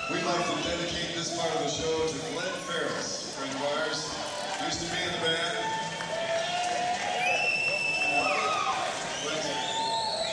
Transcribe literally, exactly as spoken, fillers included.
We'd like to dedicate this part of the show to Glenn Ferris, a friend of ours. Used to be in the band.